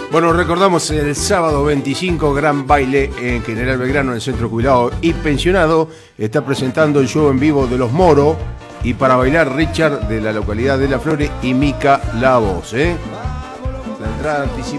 Bueno, recordamos el sábado 25, gran baile en General Belgrano, en el Centro Jubilado y Pensionado. Está presentando el show en vivo de Los Moro. Y para bailar, Richard, de la localidad de La Flores, y Mica, la voz. La entrada anticipada.